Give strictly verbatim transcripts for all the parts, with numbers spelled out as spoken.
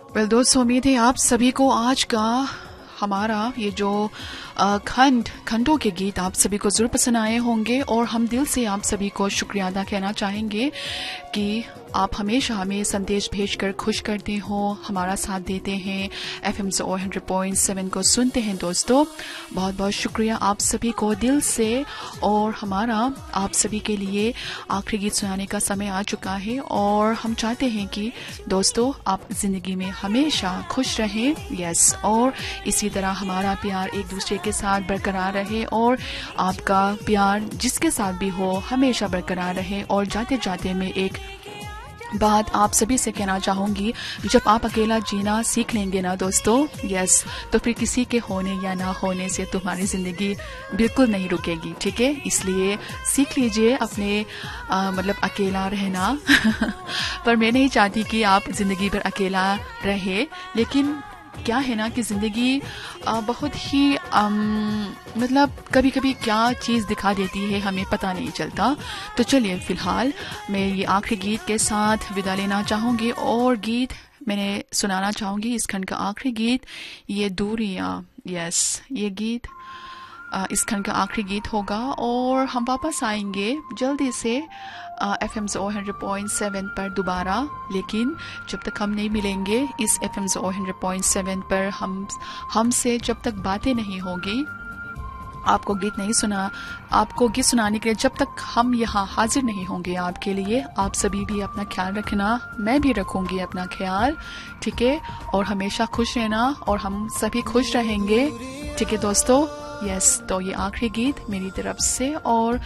Well दोस्तों, उम्मीद है आप सभी को आज का हमारा ये जो अ, खंड खंडों के गीत आप सभी को जरूर पसंद आए होंगे। और हम दिल से आप सभी को शुक्रिया अदा कहना चाहेंगे कि आप हमेशा हमें संदेश भेजकर खुश करते हो, हमारा साथ देते हैं, एफ एम ज़ोर हंड्रेड पॉइंट सेवन को सुनते हैं। दोस्तों बहुत बहुत शुक्रिया आप सभी को दिल से। और हमारा आप सभी के लिए आखिरी गीत सुनाने का समय आ चुका है और हम चाहते हैं कि दोस्तों आप जिंदगी में हमेशा खुश रहें। यस, और इसी तरह हमारा प्यार एक दूसरे के साथ बरकरार रहे और आपका प्यार जिसके साथ भी हो हमेशा बरकरार रहे। और जाते जाते मैं एक बात आप सभी से कहना चाहूंगी, जब आप अकेला जीना सीख लेंगे ना दोस्तों, यस, तो फिर किसी के होने या ना होने से तुम्हारी जिंदगी बिल्कुल नहीं रुकेगी। ठीक है, इसलिए सीख लीजिए अपने आ, मतलब अकेला रहना पर मैं नहीं चाहती कि आप जिंदगी भर अकेला रहे, लेकिन क्या है ना कि जिंदगी बहुत ही अम, मतलब कभी कभी क्या चीज दिखा देती है हमें पता नहीं चलता। तो चलिए फिलहाल मैं ये आखिरी गीत के साथ विदा लेना चाहूंगी और गीत मैंने सुनाना चाहूंगी इस खंड का आखिरी गीत, ये दूरियां। यस, ये गीत इस खंड का आखिरी गीत होगा और हम वापस आएंगे जल्दी से एफ एम ज़ोर हंड्रेड पॉइंट सेवन पर दोबारा। लेकिन जब तक हम नहीं मिलेंगे इस एफ एम ज़ोर हंड्रेड पॉइंट सेवन पर, हम हमसे जब तक बातें नहीं होगी, आपको गीत नहीं सुना आपको गीत सुनाने के लिए जब तक हम यहाँ हाजिर नहीं होंगे आपके लिए, आप सभी भी अपना ख्याल रखना, मैं भी रखूंगी अपना ख्याल। ठीक है, और हमेशा खुश रहना और हम सभी खुश रहेंगे। ठीक है दोस्तों, यस, तो ये आखिरी गीत मेरी तरफ से और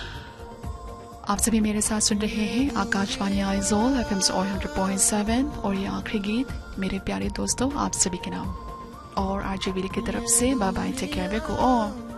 आप सभी मेरे साथ सुन रहे हैं आकाशवाणी आइजोल एफ एम ज़ोर हंड्रेड पॉइंट सेवन और ये आखिरी गीत मेरे प्यारे दोस्तों आप सभी के नाम और आरजे वीरे की तरफ से। बाय बाय, टेक केयर, और